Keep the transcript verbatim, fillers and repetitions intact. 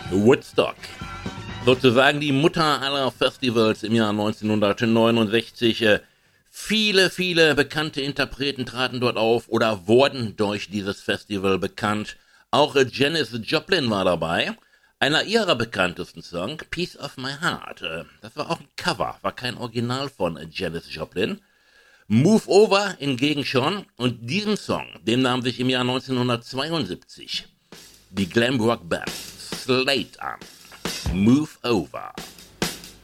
Woodstock. Sozusagen die Mutter aller Festivals im Jahr neunzehnhundertneunundsechzig. Viele, viele bekannte Interpreten traten dort auf oder wurden durch dieses Festival bekannt. Auch Janis Joplin war dabei. Einer ihrer bekanntesten Songs, Piece of My Heart. Das war auch ein Cover, war kein Original von Janis Joplin. Move Over hingegen schon. Und diesen Song, den nahm sich im Jahr neunzehnhundertzweiundsiebzig die Glam Rock Band Slate an. Move Over.